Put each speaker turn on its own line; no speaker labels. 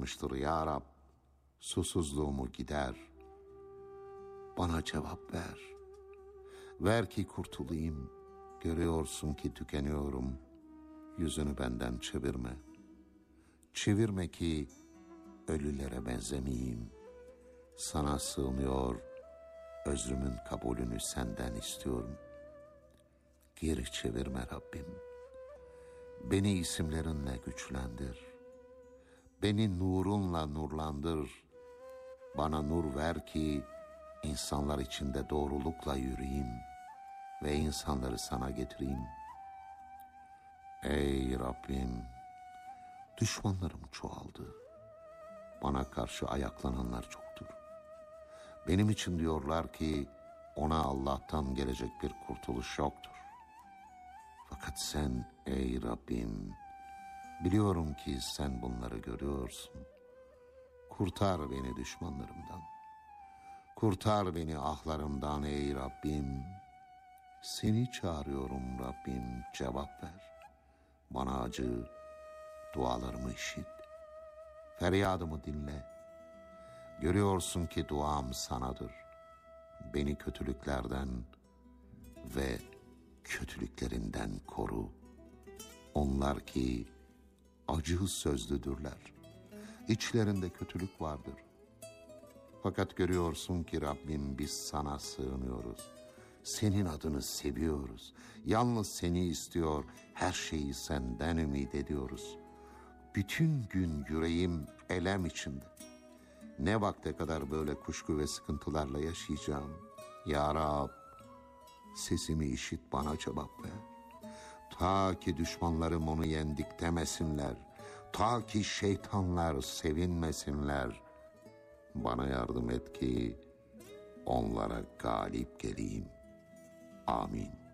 yazılmıştır ya Rab. Susuzluğumu gider. Bana cevap ver. Ver ki kurtulayım. Görüyorsun ki tükeniyorum. Yüzünü benden çevirme. Çevirme ki ölülere benzemeyeyim. Sana sığınıyor, özrümün kabulünü senden istiyorum. Geri çevirme Rabbim. Beni isimlerinle güçlendir. Beni nurunla nurlandır. Bana nur ver ki insanlar içinde doğrulukla yürüyeyim ve insanları sana getireyim. Ey Rabbim, düşmanlarım çoğaldı. Bana karşı ayaklananlar çoktur. Benim için diyorlar ki ona Allah'tan gelecek bir kurtuluş yoktur. Fakat sen ey Rabbim, biliyorum ki sen bunları görüyorsun. Kurtar beni düşmanlarımdan. Kurtar beni ahlarımdan ey Rabbim. Seni çağırıyorum Rabbim, cevap ver. Bana acı, dualarımı işit. Feryadımı dinle. Görüyorsun ki duam sanadır. Beni kötülüklerden ve kötülüklerinden koru. Onlar ki acı sözlüdürler. İçlerinde kötülük vardır. Fakat görüyorsun ki Rabbim biz sana sığınıyoruz. Senin adını seviyoruz. Yalnız seni istiyor. Her şeyi senden ümit ediyoruz. Bütün gün yüreğim elem içinde. Ne vakte kadar böyle kuşku ve sıkıntılarla yaşayacağım? Ya Rab, sesimi işit, bana cevap ver. Ta ki düşmanlarım onu yendik demesinler. Ta ki şeytanlar sevinmesinler. Bana yardım et ki onlara galip geleyim. Amin.